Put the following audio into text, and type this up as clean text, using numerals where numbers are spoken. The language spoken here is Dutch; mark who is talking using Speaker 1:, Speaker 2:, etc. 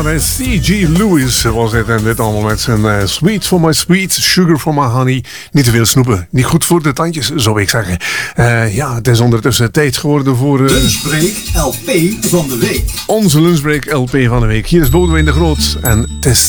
Speaker 1: met C.G. Lewis was dit. En dit allemaal met zijn Sweet for my sweet, Sugar for my honey. Niet te veel snoepen. Niet goed voor de tandjes, zou ik zeggen. Ja, het is ondertussen tijd geworden voor...
Speaker 2: Lunchbreak LP van de week.
Speaker 1: Onze Lunchbreak LP van de week. Hier is Boudewijn de Groot. En het is